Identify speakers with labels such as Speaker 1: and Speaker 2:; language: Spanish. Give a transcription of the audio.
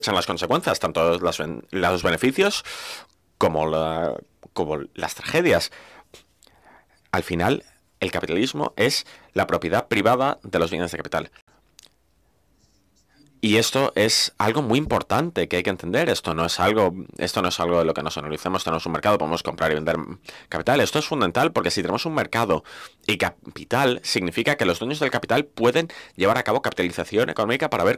Speaker 1: son las consecuencias, tanto los beneficios como, como las tragedias. Al final, el capitalismo es la propiedad privada de los bienes de capital. Y esto es algo muy importante que hay que entender. Esto no es algo de lo que nos analicemos. Esto no es un mercado, podemos comprar y vender capital. Esto es fundamental porque si tenemos un mercado y capital, significa que los dueños del capital pueden llevar a cabo capitalización económica para ver